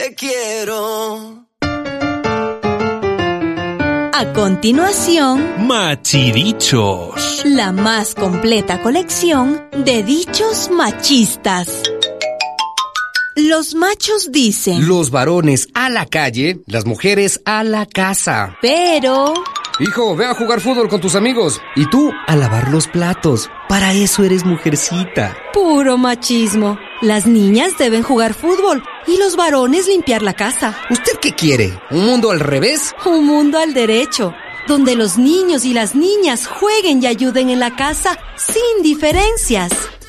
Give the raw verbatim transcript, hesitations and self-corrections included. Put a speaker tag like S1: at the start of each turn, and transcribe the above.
S1: te quiero.
S2: A continuación,
S3: Machidichos.
S2: La más completa colección de dichos machistas. Los machos dicen:
S4: los varones a la calle, las mujeres a la casa.
S2: Pero...
S4: hijo, ve a jugar fútbol con tus amigos. Y tú, a lavar los platos. Para eso eres mujercita.
S2: Puro machismo. Las niñas deben jugar fútbol y los varones limpiar la casa.
S4: ¿Usted qué quiere? ¿Un mundo al revés?
S2: Un mundo al derecho, donde los niños y las niñas jueguen y ayuden en la casa sin diferencias.